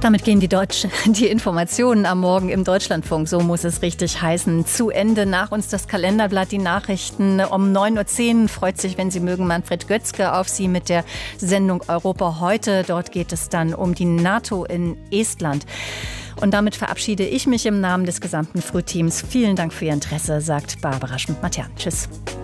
Damit gehen die Informationen am Morgen im Deutschlandfunk, so muss es richtig heißen, zu Ende. Nach uns das Kalenderblatt, die Nachrichten um 9.10 Uhr. Freut sich, wenn Sie mögen, Manfred Götzke auf Sie mit der Sendung Europa heute. Dort geht es dann um die NATO in Estland. Und damit verabschiede ich mich im Namen des gesamten Frühteams. Vielen Dank für Ihr Interesse, sagt Barbara Schmidt-Matern. Tschüss.